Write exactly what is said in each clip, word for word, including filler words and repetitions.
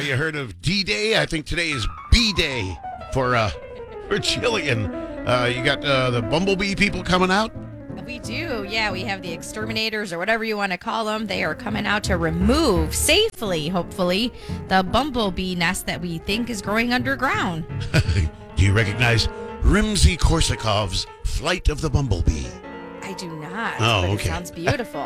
you heard of D-Day? I think today is B-Day for uh for Chilean. Uh, you got uh, the Bumblebee people coming out? We do, yeah. We have the exterminators or whatever you want to call them. They are coming out to remove safely, hopefully, the bumblebee nest that we think is growing underground. Do you recognize Rimsky-Korsakov's Flight of the Bumblebee? I do not. Oh, but okay. It sounds beautiful.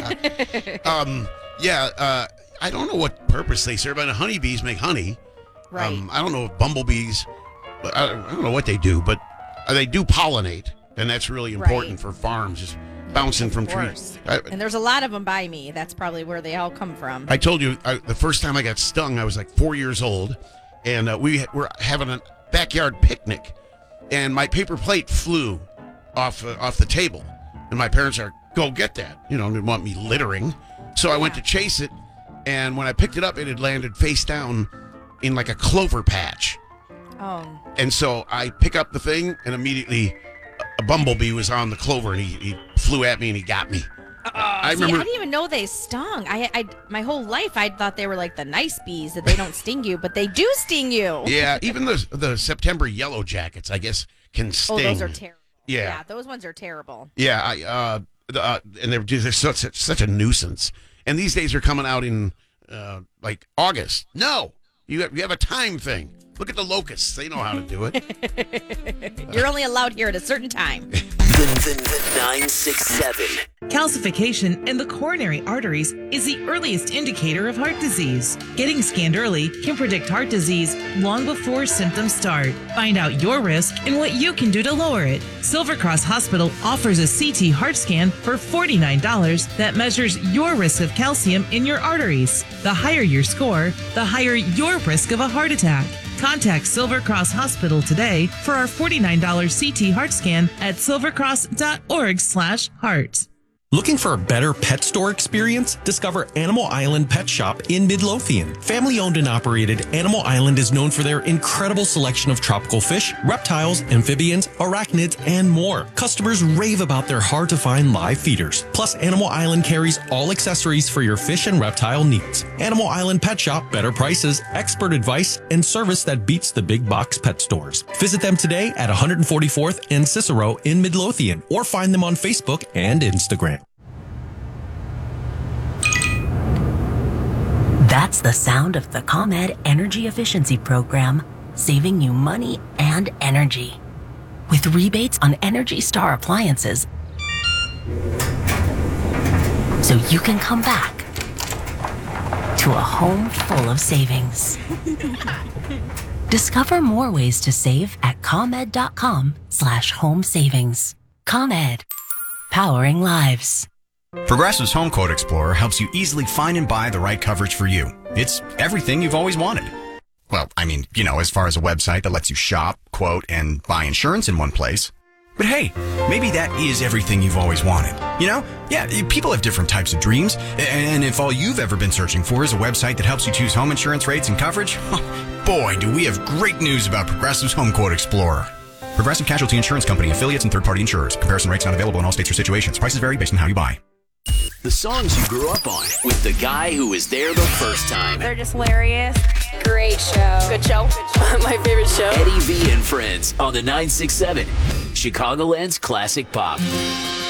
um, yeah, uh, I don't know what purpose they serve. I know honeybees make honey. Right. Um, I don't know if bumblebees, I don't, I don't know what they do, but they do pollinate, and that's really important Right. for farms, just bouncing from Of trees. course. I, And there's a lot of them by me. That's probably where they all come from. I told you I, the first time I got stung, I was like four years old, and uh, we were having a backyard picnic, and my paper plate flew off uh, off the table, and my parents are, go get that. You know, they want me littering. So I went to chase it, and when I picked it up, it had landed face down in like a clover patch. Oh, And so I pick up the thing, and immediately a bumblebee was on the clover, and he, he flew at me, and he got me. I see, remember. I didn't even know they stung. I, I, my whole life, I thought they were like the nice bees that they don't sting you, but they do sting you. Yeah, even the the September yellow jackets, I guess, can sting. Oh, those are terrible. Yeah. Yeah, those ones are terrible. Yeah, I uh, the, uh and they're just such such a nuisance. And these days are coming out in uh like August. No, you have, you have a time thing. Look at the locusts; they know how to do it. You're only allowed here at a certain time. The, the, the nine six seven. Calcification in the coronary arteries is the earliest indicator of heart disease. Getting scanned early can predict heart disease long before symptoms start. Find out your risk and what you can do to lower it. Silver Cross Hospital offers a C T heart scan for forty-nine dollars that measures your risk of calcium in your arteries. The higher your score, the higher your risk of a heart attack. Contact Silver Cross Hospital today for our forty-nine dollars C T heart scan at silvercross.org slash heart. Looking for a better pet store experience? Discover Animal Island Pet Shop in Midlothian. Family owned and operated, Animal Island is known for their incredible selection of tropical fish, reptiles, amphibians, arachnids, and more. Customers rave about their hard to find live feeders. Plus, Animal Island carries all accessories for your fish and reptile needs. Animal Island Pet Shop, better prices, expert advice, and service that beats the big box pet stores. Visit them today at one forty-fourth and Cicero in Midlothian, or find them on Facebook and Instagram. That's the sound of the ComEd Energy Efficiency Program, saving you money and energy. With rebates on Energy Star appliances, so you can come back to a home full of savings. Discover more ways to save at ComEd.com slash home savings. ComEd, powering lives. Progressive's Home Quote Explorer helps you easily find and buy the right coverage for you. It's everything you've always wanted. Well, I mean, you know, as far as a website that lets you shop, quote, and buy insurance in one place. But hey, maybe that is everything you've always wanted. You know? Yeah, people have different types of dreams. And if all you've ever been searching for is a website that helps you choose home insurance rates and coverage, boy, do we have great news about Progressive's Home Quote Explorer. Progressive Casualty Insurance Company, affiliates, and third-party insurers. Comparison rates not available in all states or situations. Prices vary based on how you buy. The songs you grew up on with the guy who was there the first time. They're just hilarious. Great show. Good show. My favorite show. Eddie V and Friends on the nine six seven, Chicagoland's classic pop.